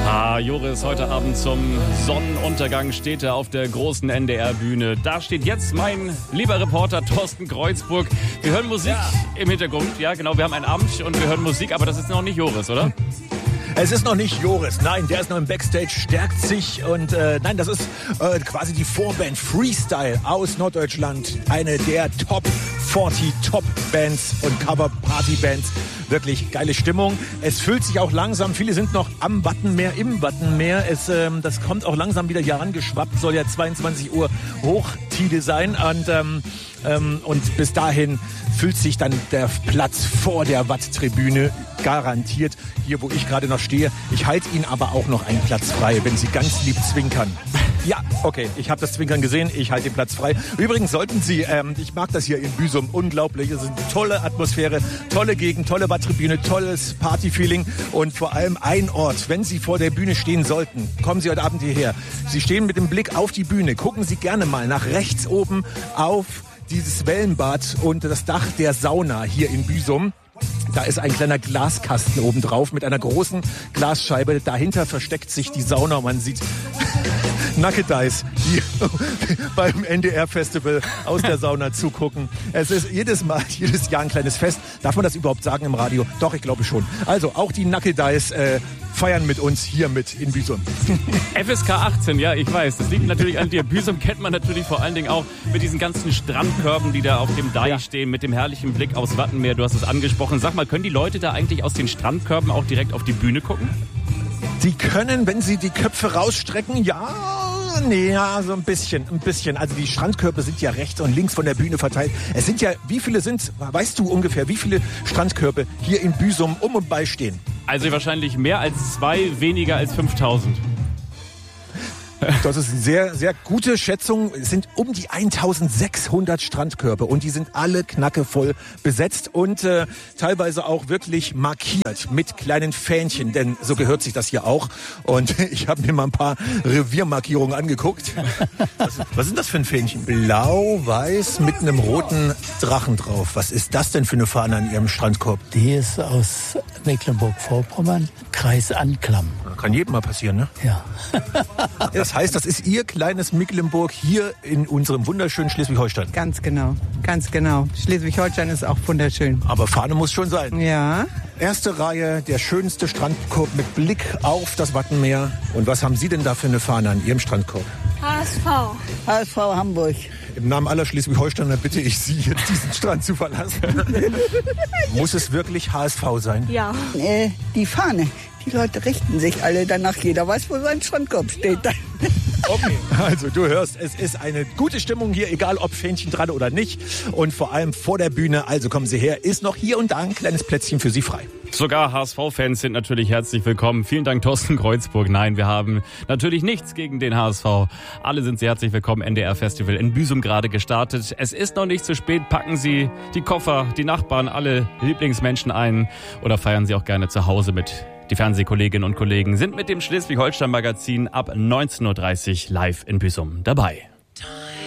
Joris, heute Abend zum Sonnenuntergang steht er auf der großen NDR-Bühne. Da steht jetzt mein lieber Reporter Thorsten Kreuzburg. Wir hören Musik im Hintergrund. Ja, genau, wir haben einen Abend und wir hören Musik, aber das ist noch nicht Joris, oder? Es ist noch nicht Joris, nein, der ist noch im Backstage, stärkt sich und nein, das ist quasi die Vorband Freestyle aus Norddeutschland, eine der Top 40 Top-Bands und Cover-Party-Bands. Wirklich geile Stimmung. Es füllt sich auch langsam. Viele sind noch am Wattenmeer, im Wattenmeer. Das kommt auch langsam wieder hier angeschwappt. Soll ja 22 Uhr Hochtide sein. Und bis dahin füllt sich dann der Platz vor der Watt-Tribüne garantiert. Hier, wo ich gerade noch stehe. Ich halte Ihnen aber auch noch einen Platz frei, wenn Sie ganz lieb zwinkern. Ja, okay, ich habe das Zwinkern gesehen. Ich halte den Platz frei. Übrigens sollten Sie, ich mag das hier in Büsum unglaublich. Es ist eine tolle Atmosphäre, tolle Gegend, tolle Watttribüne, tolles Partyfeeling und vor allem ein Ort. Wenn Sie vor der Bühne stehen sollten, kommen Sie heute Abend hierher. Sie stehen mit dem Blick auf die Bühne. Gucken Sie gerne mal nach rechts oben auf dieses Wellenbad und das Dach der Sauna hier in Büsum. Da ist ein kleiner Glaskasten oben drauf mit einer großen Glasscheibe. Dahinter versteckt sich die Sauna und man sieht Naked Eyes, die beim NDR-Festival aus der Sauna zugucken. Es ist jedes Jahr ein kleines Fest. Darf man das überhaupt sagen im Radio? Doch, ich glaube schon. Also auch die Naked Eyes feiern mit uns hier mit in Büsum. FSK 18, ja, ich weiß. Das liegt natürlich an dir. Büsum kennt man natürlich vor allen Dingen auch mit diesen ganzen Strandkörben, die da auf dem Deich stehen, mit dem herrlichen Blick aufs Wattenmeer. Du hast es angesprochen. Sag mal, können die Leute da eigentlich aus den Strandkörben auch direkt auf die Bühne gucken? Die können, wenn sie die Köpfe rausstrecken, so ein bisschen. Also die Strandkörbe sind ja rechts und links von der Bühne verteilt. Es sind ja, weißt du ungefähr, wie viele Strandkörbe hier in Büsum um und bei stehen? Also wahrscheinlich mehr als 2, weniger als 5000. Das ist eine sehr, sehr gute Schätzung. Es sind um die 1600 Strandkörbe und die sind alle knackevoll besetzt und teilweise auch wirklich markiert mit kleinen Fähnchen, denn so gehört sich das hier auch. Und ich habe mir mal ein paar Reviermarkierungen angeguckt. Was sind das für ein Fähnchen? Blau, weiß mit einem roten Drachen drauf. Was ist das denn für eine Fahne an Ihrem Strandkorb? Die ist aus Mecklenburg-Vorpommern, Kreis Anklam. Kann jedem mal passieren, ne? Ja. Das heißt, das ist Ihr kleines Mecklenburg hier in unserem wunderschönen Schleswig-Holstein. Ganz genau. Schleswig-Holstein ist auch wunderschön. Aber Fahne muss schon sein. Ja. Erste Reihe, der schönste Strandkorb mit Blick auf das Wattenmeer. Und was haben Sie denn da für eine Fahne an Ihrem Strandkorb? HSV Hamburg. Im Namen aller Schleswig-Holsteiner bitte ich Sie, jetzt diesen Strand zu verlassen. Muss es wirklich HSV sein? Ja. Die Fahne. Die Leute richten sich alle danach. Jeder weiß, wo sein Strandkorb steht. Okay, also du hörst, es ist eine gute Stimmung hier, egal ob Fähnchen dran oder nicht. Und vor allem vor der Bühne, also kommen Sie her, ist noch hier und da ein kleines Plätzchen für Sie frei. Sogar HSV-Fans sind natürlich herzlich willkommen. Vielen Dank, Thorsten Kreuzburg. Nein, wir haben natürlich nichts gegen den HSV. Alle sind sehr herzlich willkommen. NDR-Festival in Büsum gerade gestartet. Es ist noch nicht zu spät. Packen Sie die Koffer, die Nachbarn, alle Lieblingsmenschen ein oder feiern Sie auch gerne zu Hause mit. Die Fernsehkolleginnen und Kollegen sind mit dem Schleswig-Holstein-Magazin ab 19.30 Uhr live in Büsum dabei.